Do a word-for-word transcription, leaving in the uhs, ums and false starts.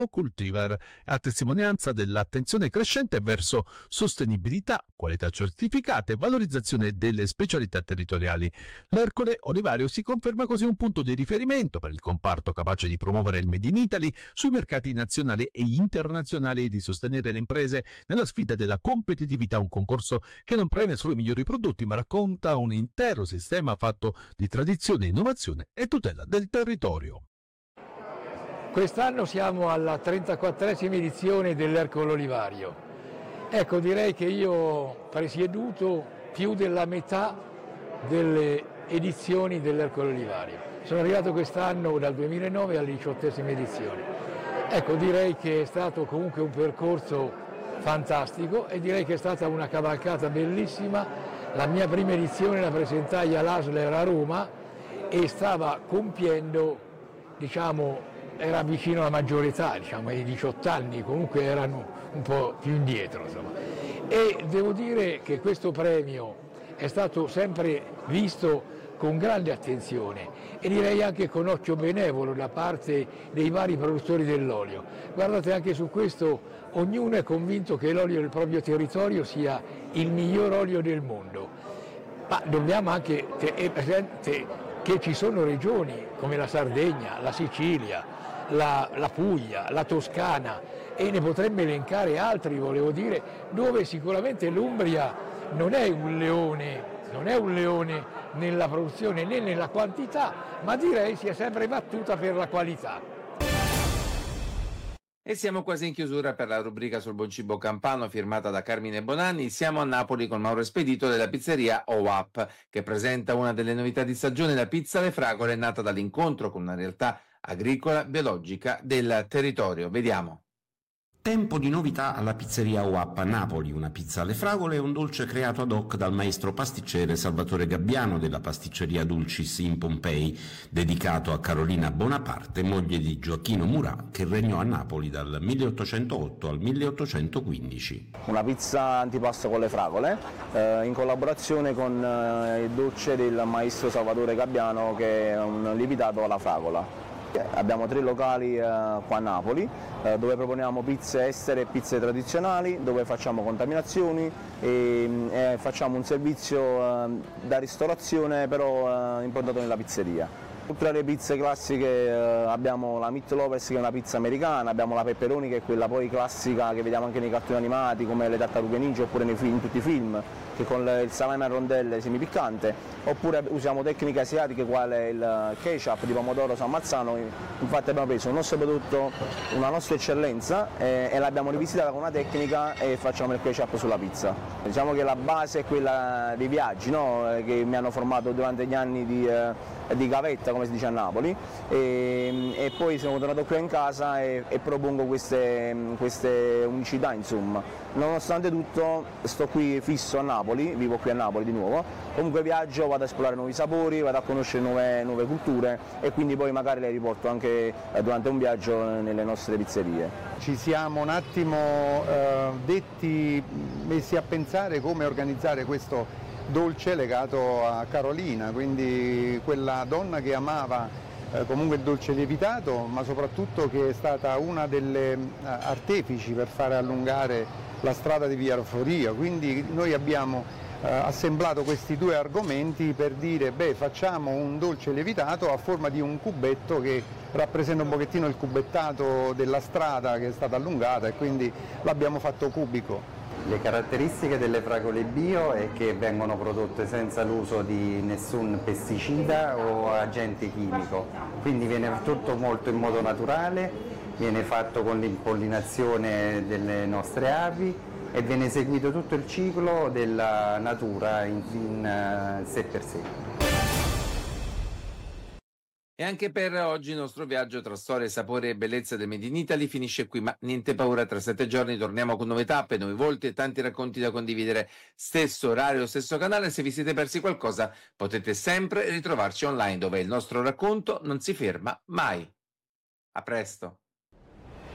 Cultivar, a testimonianza dell'attenzione crescente verso sostenibilità, qualità certificate e valorizzazione delle specialità territoriali. L'Ercole Olivario si conferma così un punto di riferimento per il comparto, capace di promuovere il Made in Italy sui mercati nazionali e internazionali e di sostenere le imprese nella sfida della competitività, un concorso che non premia solo i migliori prodotti ma racconta un intero sistema fatto di tradizione, innovazione e tutela del territorio. Quest'anno siamo alla trentaquattresima edizione dell'Ercole Olivario. Ecco, direi che io ho presieduto più della metà delle edizioni dell'Ercole Olivario. Sono arrivato quest'anno dal duemilanove alla diciottesima edizione. Ecco, direi che è stato comunque un percorso fantastico e direi che è stata una cavalcata bellissima. La mia prima edizione la presentai all'Asler a Roma e stava compiendo, diciamo, era vicino alla maggiore età, diciamo ai diciotto anni, comunque erano un po' più indietro, insomma. E devo dire che questo premio è stato sempre visto con grande attenzione e direi anche con occhio benevolo da parte dei vari produttori dell'olio. Guardate, anche su questo ognuno è convinto che l'olio del proprio territorio sia il miglior olio del mondo, ma dobbiamo anche tenere presente che ci sono regioni come la Sardegna, la Sicilia, La, la Puglia, la Toscana e ne potremmo elencare altri, volevo dire, dove sicuramente l'Umbria non è un leone, non è un leone nella produzione né nella quantità, ma direi si è sempre battuta per la qualità. E siamo quasi in chiusura per la rubrica sul buon cibo campano firmata da Carmine Bonanni. Siamo a Napoli con Mauro Espedito della pizzeria O A P, che presenta una delle novità di stagione, la pizza alle fragole, nata dall'incontro con una realtà agricola biologica del territorio. Vediamo. Tempo di novità alla pizzeria O A P a Napoli. Una pizza alle fragole è un dolce creato ad hoc dal maestro pasticcere Salvatore Gabbiano della pasticceria Dulcis in Pompei, dedicato a Carolina Bonaparte, moglie di Gioacchino Murat, che regnò a Napoli dal milleottocentootto al milleottocentoquindici. Una pizza antipasto con le fragole, eh, in collaborazione con eh, il dolce del maestro Salvatore Gabbiano, che è un lievitato alla fragola. Abbiamo tre locali eh, qua a Napoli, eh, dove proponiamo pizze estere e pizze tradizionali, dove facciamo contaminazioni e, e facciamo un servizio eh, da ristorazione, però eh, improntato nella pizzeria. Oltre alle pizze classiche eh, abbiamo la Meat Lovers, che è una pizza americana, abbiamo la Pepperoni, che è quella poi classica che vediamo anche nei cartoni animati come le Tartarughe Ninja oppure nei film, in tutti i film, che con il salame a rondelle semipiccante, oppure usiamo tecniche asiatiche quale il ketchup di pomodoro San Marzano. Infatti abbiamo preso un nostro prodotto, una nostra eccellenza e, e l'abbiamo rivisitata con una tecnica e facciamo il ketchup sulla pizza. Diciamo che la base è quella dei viaggi, no? Che mi hanno formato durante gli anni di, eh, di gavetta, come si dice a Napoli, e, e poi sono tornato qui in casa e, e propongo queste, queste unicità, insomma. Nonostante tutto sto qui fisso a Napoli, vivo qui a Napoli di nuovo, comunque viaggio, vado a esplorare nuovi sapori, vado a conoscere nuove, nuove culture e quindi poi magari le riporto anche eh, durante un viaggio nelle nostre pizzerie. Ci siamo un attimo eh, detti, messi a pensare come organizzare questo dolce legato a Carolina, quindi quella donna che amava eh, comunque il dolce lievitato, ma soprattutto che è stata una delle eh, artefici per fare allungare la strada di Via Foria. Quindi noi abbiamo eh, assemblato questi due argomenti per dire, beh, facciamo un dolce lievitato a forma di un cubetto che rappresenta un pochettino il cubettato della strada che è stata allungata, e quindi l'abbiamo fatto cubico. Le caratteristiche delle fragole bio è che vengono prodotte senza l'uso di nessun pesticida o agente chimico, quindi viene tutto molto in modo naturale, viene fatto con l'impollinazione delle nostre api e viene eseguito tutto il ciclo della natura in, in uh, sé per sé. E anche per oggi il nostro viaggio tra storia, sapore e bellezza del Made in Italy finisce qui, ma niente paura, tra sette giorni torniamo con nuove tappe, nuovi volti e tanti racconti da condividere. Stesso orario, stesso canale. Se vi siete persi qualcosa potete sempre ritrovarci online, dove il nostro racconto non si ferma mai. A presto.